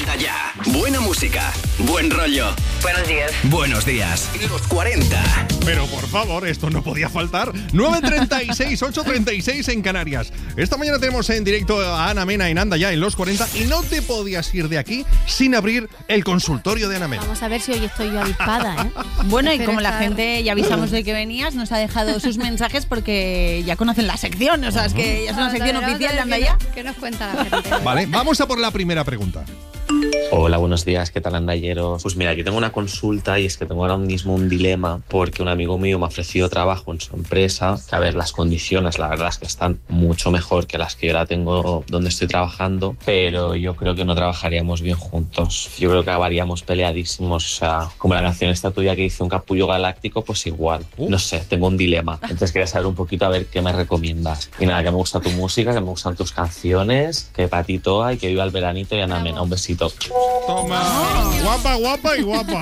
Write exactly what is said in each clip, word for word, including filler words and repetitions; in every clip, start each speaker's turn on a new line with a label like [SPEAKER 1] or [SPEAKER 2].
[SPEAKER 1] Empieza ya. Buena música, buen rollo.
[SPEAKER 2] Buenos días.
[SPEAKER 1] Buenos días. Los cuarenta.
[SPEAKER 3] Pero por favor, esto no podía faltar. nueve treinta y seis, ocho treinta y seis en Canarias. Esta mañana tenemos en directo a Ana Mena en Anda Ya en los cuarenta y no te podías ir de aquí sin abrir el consultorio de Ana Mena.
[SPEAKER 4] Vamos a ver si hoy estoy yo avispada, ¿eh?
[SPEAKER 5] Bueno, y
[SPEAKER 4] Espero
[SPEAKER 5] como la
[SPEAKER 4] estar...
[SPEAKER 5] gente ya avisamos de que venías, nos ha dejado sus mensajes porque ya conocen la sección, o sea, es que ya es una sección oficial de Anda Ya.
[SPEAKER 4] ¿Qué nos cuenta la gente?
[SPEAKER 3] Vale, vamos a por la primera pregunta.
[SPEAKER 6] Hola, buenos días, ¿qué tal, andalleros? Pues mira, yo tengo una consulta y es que tengo ahora mismo un dilema porque un amigo mío me ha ofrecido trabajo en su empresa, que a ver, las condiciones la verdad es que están mucho mejor que las que yo ahora tengo donde estoy trabajando, pero yo creo que no trabajaríamos bien juntos. Yo creo que acabaríamos peleadísimos, o sea, como la canción esta tuya que dice un capullo galáctico, pues igual. Uh. No sé, tengo un dilema. Entonces quería saber un poquito a ver qué me recomiendas. Y nada, que me gusta tu música, que me gustan tus canciones, que para ti toa y que viva el veranito y Ana Mena. Un besito.
[SPEAKER 3] Toma, oh. guapa, guapa y guapa.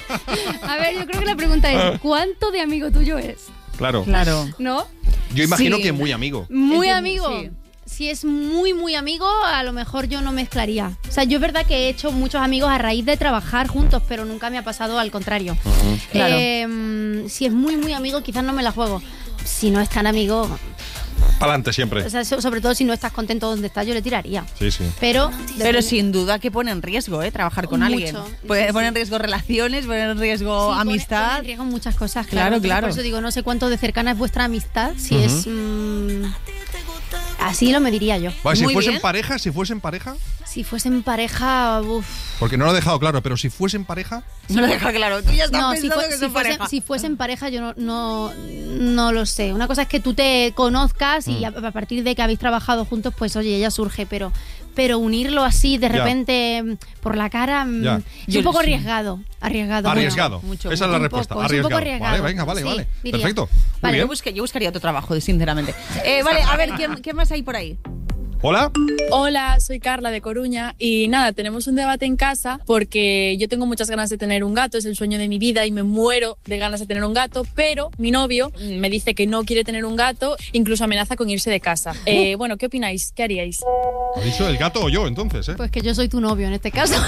[SPEAKER 4] A ver, yo creo que la pregunta es, ¿cuánto de amigo tuyo es?
[SPEAKER 3] Claro.
[SPEAKER 5] Claro.
[SPEAKER 4] ¿No?
[SPEAKER 3] Yo imagino
[SPEAKER 5] Sí.
[SPEAKER 3] que muy amigo.
[SPEAKER 4] Muy
[SPEAKER 5] Es-
[SPEAKER 4] amigo.
[SPEAKER 5] sí.
[SPEAKER 4] Si es muy, muy amigo, a lo mejor yo no mezclaría. O sea, yo es verdad que he hecho muchos amigos a raíz de trabajar juntos, pero nunca me ha pasado al contrario.
[SPEAKER 3] Uh-huh.
[SPEAKER 5] Claro.
[SPEAKER 4] Eh, si es muy, muy amigo, quizás no me la juego. Si no es tan amigo,
[SPEAKER 3] Pa'lante siempre.
[SPEAKER 4] o sea, so- sobre todo si no estás contento donde estás, yo le tiraría.
[SPEAKER 3] Sí, sí.
[SPEAKER 4] Pero,
[SPEAKER 5] Pero sin duda que pone en riesgo, ¿eh? Trabajar con
[SPEAKER 4] Mucho.
[SPEAKER 5] alguien.
[SPEAKER 4] Sí,
[SPEAKER 5] Puede
[SPEAKER 4] sí.
[SPEAKER 5] poner en riesgo relaciones, poner en riesgo
[SPEAKER 4] Sí, pone-
[SPEAKER 5] amistad.
[SPEAKER 4] pone en riesgo muchas cosas,
[SPEAKER 5] Claro,
[SPEAKER 4] claro. Entonces,
[SPEAKER 5] claro.
[SPEAKER 4] Por eso digo, no sé cuánto de cercana es vuestra amistad, si
[SPEAKER 3] Ujú.
[SPEAKER 4] es... mm, así lo mediría yo.
[SPEAKER 3] Vale, si
[SPEAKER 5] Muy
[SPEAKER 3] fuesen
[SPEAKER 5] bien.
[SPEAKER 3] pareja, si fuesen pareja,
[SPEAKER 4] Si fuesen pareja, uff.
[SPEAKER 3] porque no lo he dejado claro, pero si fuesen pareja,
[SPEAKER 5] No lo deja claro. Tú ya estás
[SPEAKER 4] No, si,
[SPEAKER 5] pensando
[SPEAKER 4] fue-
[SPEAKER 5] que
[SPEAKER 4] si
[SPEAKER 5] son
[SPEAKER 4] fuesen,
[SPEAKER 5] pareja.
[SPEAKER 4] si fuesen pareja, yo no, no, no lo sé. Una cosa es que tú te conozcas y a, a partir de que habéis trabajado juntos, pues oye, ya surge, pero, pero unirlo así de
[SPEAKER 3] Ya.
[SPEAKER 4] repente mm, por la cara mm,
[SPEAKER 3] Ya.
[SPEAKER 4] es
[SPEAKER 5] Yo
[SPEAKER 4] un poco
[SPEAKER 5] sí.
[SPEAKER 4] arriesgado. Arriesgado.
[SPEAKER 3] arriesgado.
[SPEAKER 5] mucho,
[SPEAKER 3] Esa es la
[SPEAKER 4] un
[SPEAKER 3] respuesta.
[SPEAKER 4] poco, es un
[SPEAKER 3] arriesgado.
[SPEAKER 4] poco arriesgado.
[SPEAKER 3] Vale, venga, vale,
[SPEAKER 4] Sí,
[SPEAKER 3] vale.
[SPEAKER 4] diría.
[SPEAKER 3] Perfecto. Muy
[SPEAKER 5] Vale,
[SPEAKER 3] bien.
[SPEAKER 5] yo, busqué- yo buscaría otro trabajo, sinceramente. Eh, vale, a ver, ¿qué, qué más hay por ahí?
[SPEAKER 3] Hola.
[SPEAKER 7] Hola, soy Carla de Coruña y nada, tenemos un debate en casa porque yo tengo muchas ganas de tener un gato, es el sueño de mi vida y me muero de ganas de tener un gato, pero mi novio me dice que no quiere tener un gato, incluso amenaza con irse de casa. Eh, bueno, ¿qué opináis? ¿Qué haríais?
[SPEAKER 3] ¿Ha dicho el gato o yo entonces, eh?
[SPEAKER 4] Pues que yo soy tu novio en este caso.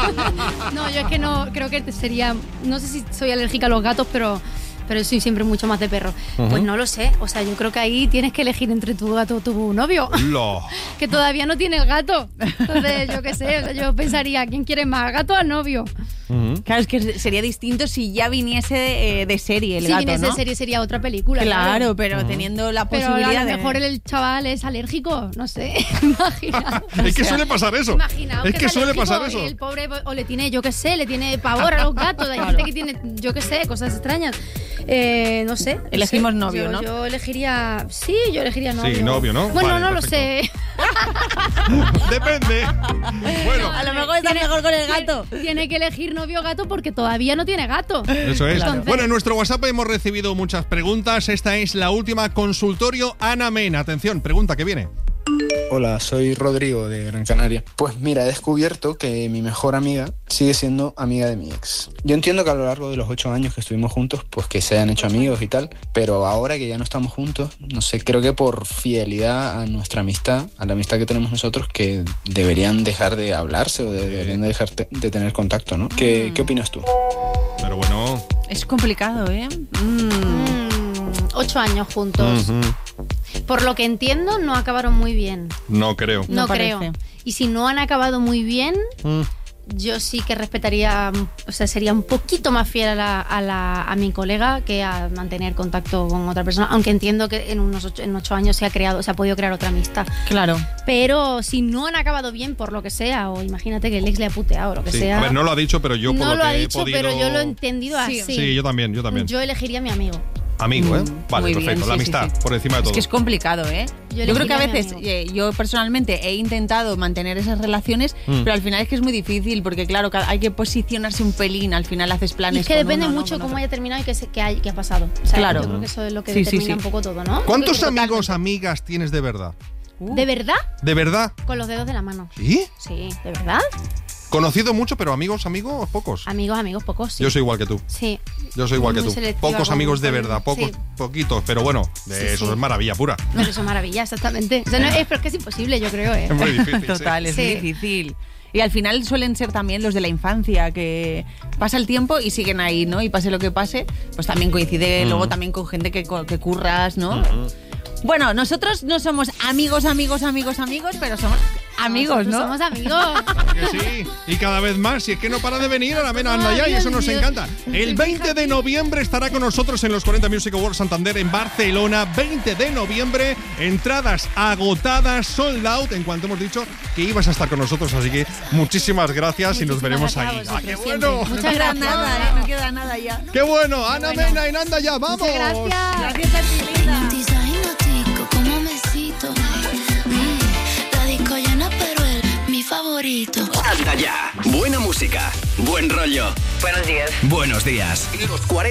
[SPEAKER 4] No, yo es que no, creo que te sería, no sé si soy alérgica a los gatos, pero, pero soy siempre mucho más de perro.
[SPEAKER 3] Ujú.
[SPEAKER 4] Pues no lo sé, o sea, yo creo que ahí tienes que elegir entre tu gato o tu novio,
[SPEAKER 3] Lo.
[SPEAKER 4] que todavía no tiene el gato. Entonces, yo qué sé, o sea, yo pensaría, ¿quién quiere más, gato o al novio?
[SPEAKER 3] Ujú.
[SPEAKER 5] Claro, es que sería distinto si ya viniese de, eh, de serie el
[SPEAKER 4] si
[SPEAKER 5] gato,
[SPEAKER 4] viniese
[SPEAKER 5] ¿no?
[SPEAKER 4] de serie sería otra película.
[SPEAKER 5] Claro, pero teniendo la
[SPEAKER 4] Pero a
[SPEAKER 5] posibilidad
[SPEAKER 4] lo
[SPEAKER 5] de...
[SPEAKER 4] mejor el chaval es alérgico, no sé, imagina.
[SPEAKER 3] Es que suele pasar eso.
[SPEAKER 4] Imaginaos
[SPEAKER 3] Es que
[SPEAKER 4] es
[SPEAKER 3] suele
[SPEAKER 4] alérgico
[SPEAKER 3] pasar eso.
[SPEAKER 4] y el pobre o le tiene, yo qué sé, le tiene pavor a los gatos. Hay gente que tiene, yo qué sé, cosas extrañas. Eh, no sé. no
[SPEAKER 5] Elegimos
[SPEAKER 4] sé.
[SPEAKER 5] novio,
[SPEAKER 4] Yo-
[SPEAKER 5] ¿no?
[SPEAKER 4] Yo elegiría, sí, yo elegiría novio.
[SPEAKER 3] Sí, novio, ¿no?
[SPEAKER 4] Bueno,
[SPEAKER 3] Vale,
[SPEAKER 4] no
[SPEAKER 3] perfecto.
[SPEAKER 4] lo sé.
[SPEAKER 3] Depende. Bueno,
[SPEAKER 5] A lo mejor está mejor con el gato.
[SPEAKER 4] Tiene que elegir novio o gato porque todavía no tiene gato.
[SPEAKER 3] eso es.
[SPEAKER 4] Claro.
[SPEAKER 3] Bueno, en nuestro WhatsApp hemos recibido muchas preguntas. Esta es la última. Consultorio Ana Mena. Atención, pregunta que viene.
[SPEAKER 8] Hola, soy Rodrigo de Gran Canaria. Pues mira, he descubierto que mi mejor amiga sigue siendo amiga de mi ex. Yo entiendo que a lo largo de los ocho años que estuvimos juntos, pues que se hayan hecho amigos y tal, pero ahora que ya no estamos juntos, no sé, creo que por fidelidad a nuestra amistad, a la amistad que tenemos nosotros, que deberían dejar de hablarse o de- deberían de dejar te- de tener contacto, ¿no? ¿Qué, ¿qué opinas tú?
[SPEAKER 3] Pero bueno.
[SPEAKER 5] Es complicado, ¿eh? Mm.
[SPEAKER 4] Mm, ocho años juntos.
[SPEAKER 3] Ujú.
[SPEAKER 4] Por lo que entiendo, no acabaron muy bien.
[SPEAKER 3] No creo.
[SPEAKER 4] No,
[SPEAKER 5] No
[SPEAKER 4] creo.
[SPEAKER 5] parece.
[SPEAKER 4] Y si no han acabado muy bien,
[SPEAKER 3] Mm.
[SPEAKER 4] yo sí que respetaría, o sea, sería un poquito más fiel a, la, a, la- a mi colega que a mantener contacto con otra persona, aunque entiendo que en unos ocho, en ocho años se ha creado, se ha podido crear otra amistad.
[SPEAKER 5] Claro.
[SPEAKER 4] Pero si no han acabado bien por lo que sea, o imagínate que el ex le ha puteado o lo que
[SPEAKER 3] Sí.
[SPEAKER 4] sea.
[SPEAKER 3] A ver, no lo ha dicho, pero yo por
[SPEAKER 4] no
[SPEAKER 3] lo
[SPEAKER 4] lo
[SPEAKER 3] que
[SPEAKER 4] ha
[SPEAKER 3] he
[SPEAKER 4] dicho,
[SPEAKER 3] podido...
[SPEAKER 4] pero yo lo he entendido
[SPEAKER 5] Sí.
[SPEAKER 4] así.
[SPEAKER 3] Sí, yo también, yo también.
[SPEAKER 4] Yo elegiría a mi amigo.
[SPEAKER 3] Amigo, ¿eh?
[SPEAKER 5] Mm,
[SPEAKER 3] Vale,
[SPEAKER 5] muy
[SPEAKER 3] perfecto.
[SPEAKER 5] bien,
[SPEAKER 3] la
[SPEAKER 5] sí, sí,
[SPEAKER 3] amistad,
[SPEAKER 5] sí.
[SPEAKER 3] por encima de todo.
[SPEAKER 5] Es que es complicado, ¿eh?
[SPEAKER 4] Yo
[SPEAKER 5] Yo, creo que a
[SPEAKER 4] elegiría a mi
[SPEAKER 5] veces,
[SPEAKER 4] amigo.
[SPEAKER 5] eh, yo personalmente he intentado mantener esas relaciones,
[SPEAKER 3] Mm.
[SPEAKER 5] pero al final es que es muy difícil, porque claro, ca- hay que posicionarse un pelín, al final haces
[SPEAKER 4] Y
[SPEAKER 5] planes
[SPEAKER 4] es que
[SPEAKER 5] con
[SPEAKER 4] depende
[SPEAKER 5] uno, ¿no?
[SPEAKER 4] mucho
[SPEAKER 5] con
[SPEAKER 4] cómo
[SPEAKER 5] otro.
[SPEAKER 4] haya terminado y qué, se- qué, hay- qué ha pasado. O sea,
[SPEAKER 5] Claro.
[SPEAKER 4] Yo creo que eso es lo que
[SPEAKER 5] Sí, sí,
[SPEAKER 4] determina
[SPEAKER 5] sí.
[SPEAKER 4] un poco todo, ¿no?
[SPEAKER 3] ¿Cuántos
[SPEAKER 4] Totalmente.
[SPEAKER 3] amigos, amigas tienes de verdad?
[SPEAKER 5] Uh.
[SPEAKER 4] ¿De verdad?
[SPEAKER 3] ¿De verdad?
[SPEAKER 4] Con los dedos de la mano.
[SPEAKER 3] ¿Sí?
[SPEAKER 4] Sí, ¿de verdad?
[SPEAKER 3] Conocido mucho, pero amigos, amigos, pocos.
[SPEAKER 4] Amigos, amigos, pocos. Sí.
[SPEAKER 3] Yo soy igual que tú.
[SPEAKER 4] Sí.
[SPEAKER 3] Yo soy igual que
[SPEAKER 4] Muy
[SPEAKER 3] tú.
[SPEAKER 4] selectiva
[SPEAKER 3] Pocos
[SPEAKER 4] con-
[SPEAKER 3] amigos de
[SPEAKER 4] con-
[SPEAKER 3] verdad, pocos,
[SPEAKER 4] sí.
[SPEAKER 3] poquitos, pero bueno, de
[SPEAKER 4] Sí,
[SPEAKER 3] eso
[SPEAKER 4] sí.
[SPEAKER 3] es maravilla pura.
[SPEAKER 4] Pero eso es maravilla, exactamente. O sea, no, es, pero es que es imposible, yo creo, ¿eh?
[SPEAKER 3] Es muy difícil.
[SPEAKER 5] Total,
[SPEAKER 3] sí.
[SPEAKER 5] es
[SPEAKER 4] Sí.
[SPEAKER 5] muy difícil. Y al final suelen ser también los de la infancia, que pasa el tiempo y siguen ahí, ¿no? Y pase lo que pase, pues también coincide
[SPEAKER 3] Mm.
[SPEAKER 5] luego también con gente que, que curras, ¿no?
[SPEAKER 3] Mm-hmm.
[SPEAKER 5] Bueno, nosotros no somos amigos, amigos, amigos, amigos, pero somos amigos,
[SPEAKER 4] Nosotros
[SPEAKER 5] ¿no?
[SPEAKER 4] somos amigos.
[SPEAKER 3] Que sí, y cada vez más, si es que no para de venir a la Mena Anda Ya, y eso nos encanta. El veinte de noviembre estará con nosotros en los cuarenta Music Awards Santander en Barcelona. veinte de noviembre, entradas agotadas, sold out, en cuanto hemos dicho que ibas a estar con nosotros, así que muchísimas gracias y nos veremos ahí.
[SPEAKER 4] gracias a
[SPEAKER 3] ¡Ah, qué
[SPEAKER 4] vosotros
[SPEAKER 3] bueno!
[SPEAKER 4] siempre.
[SPEAKER 5] No queda nada, ¿eh? No queda nada ya.
[SPEAKER 3] ¡Qué bueno! Ana Mena y Nanda Ya, ¡vamos!
[SPEAKER 4] Muchas gracias.
[SPEAKER 5] Gracias a ti, linda.
[SPEAKER 2] Como me cito, mm, la disco llena, pero él mi favorito.
[SPEAKER 1] Anda Ya. Buena música, buen rollo.
[SPEAKER 9] Buenos días.
[SPEAKER 1] Buenos días. Los cuarenta.